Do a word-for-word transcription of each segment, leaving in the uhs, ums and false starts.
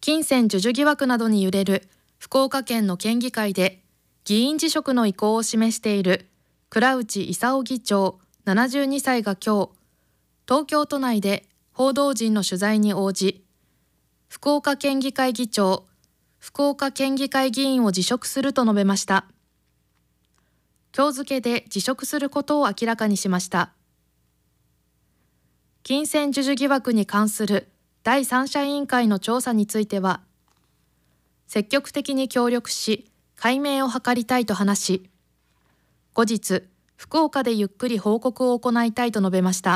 金銭授受疑惑などに揺れる福岡県の県議会で議員辞職の意向を示している倉内勲議長ななじゅうにさいが今日、東京都内で報道陣の取材に応じ、福岡県議会議長、福岡県議会議員を辞職すると述べました。今日付で辞職することを明らかにしました。金銭授受疑惑に関する第三者委員会の調査については、積極的に協力し、解明を図りたいと話し、後日、福岡でゆっくり報告を行いたいと述べました。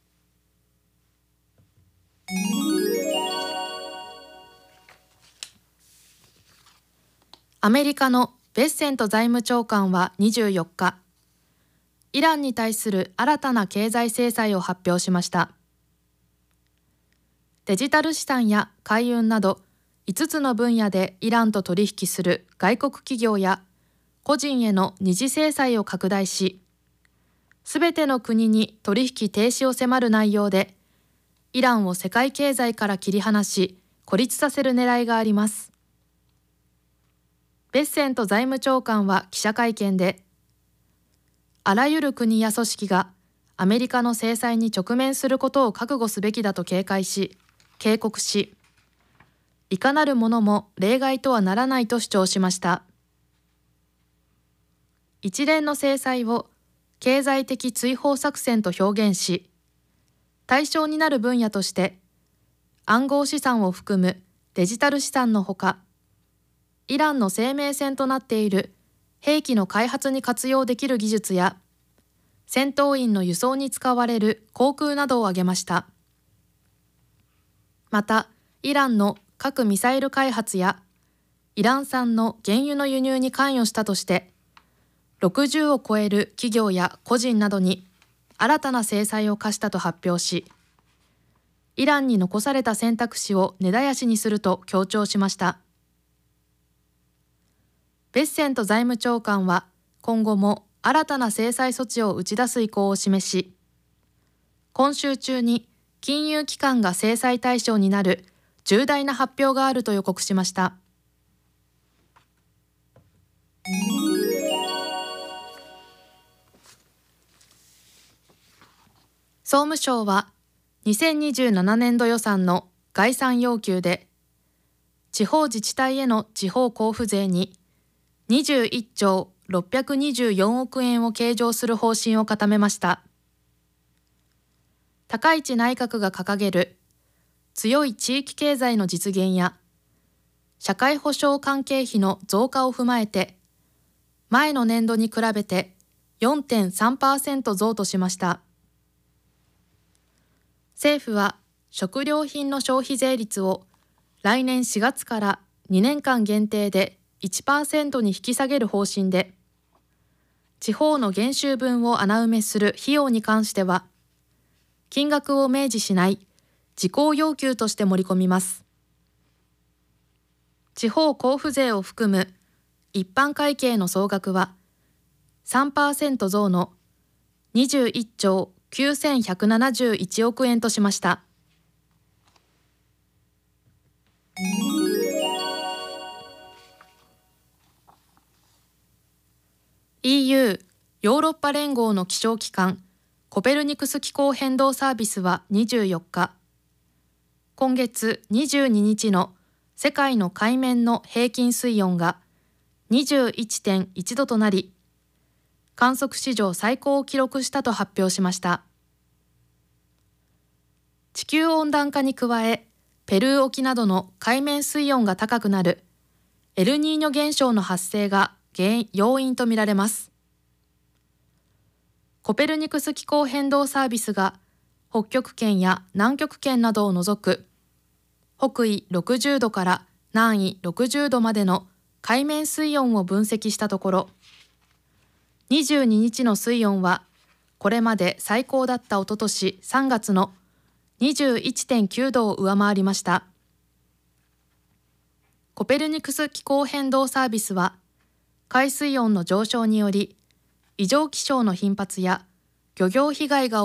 アメリカのベッセント財務長官はにじゅうよっか、イランに対する新たな経済制裁を発表しました。デジタル資産や海運などいつつの分野でイランと取引する外国企業や個人への二次制裁を拡大し、すべての国に取引停止を迫る内容で、イランを世界経済から切り離し、孤立させる狙いがあります。ベッセント財務長官は記者会見で、あらゆる国や組織がアメリカの制裁に直面することを覚悟すべきだと警戒し、警告し、いかなるものも例外とはならないと主張しました。一連の制裁を経済的追放作戦と表現し、対象になる分野として暗号資産を含むデジタル資産のほか、イランの生命線となっている兵器の開発に活用できる技術や戦闘員の輸送に使われる航空などを挙げました。また、イランの核ミサイル開発やイラン産の原油の輸入に関与したとして、ろくじゅうを超える企業や個人などに新たな制裁を科したと発表し、イランに残された選択肢を根絶やしにすると強調しました。ベッセント財務長官は今後も新たな制裁措置を打ち出す意向を示し、今週中に金融機関が制裁対象になる重大な発表があると予告しました。総務省はにせんにじゅうななねんど予算の概算要求で、地方自治体への地方交付税ににじゅういっちょうろっぴゃくにじゅうよんおくえんを計上する方針を固めました。高市内閣が掲げる強い地域経済の実現や社会保障関係費の増加を踏まえて、前の年度に比べて よんてんさんパーセント 増としました。政府は食料品の消費税率を来年しがつからにねんかん限定で いちパーセント に引き下げる方針で、地方の減収分を穴埋めする費用に関しては、金額を明示しない事項要求として盛り込みます。地方交付税を含む一般会計の総額は さんパーセント 増のにじゅういっちょうきゅうせんひゃくななじゅういちおくえんとしました。イーユー ヨーロッパ連合の気象機関コペルニクス気候変動サービスはにじゅうよっか、今月にじゅうににちの世界の海面の平均水温が にじゅういってんいちどとなり、観測史上最高を記録したと発表しました。地球温暖化に加え、ペルー沖などの海面水温が高くなるエルニーニョ現象の発生が原因要因とみられます。コペルニクス気候変動サービスが北極圏や南極圏などを除く北緯ろくじゅうどから南緯ろくじゅうどまでの海面水温を分析したところ、にじゅうににちの水温はこれまで最高だったおととしさんがつの にじゅういってんきゅうどを上回りました。コペルニクス気候変動サービスは、海水温の上昇により異常気象の頻発や漁業被害が